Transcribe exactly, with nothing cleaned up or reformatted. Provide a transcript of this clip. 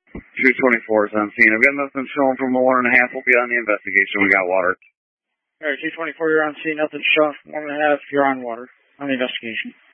two twenty-four is on scene. I've got nothing showing from the one and a half. We'll be on the investigation. We got water. All right, two twenty-four, you're on scene. Nothing showing from one and a half. You're on water. On the investigation.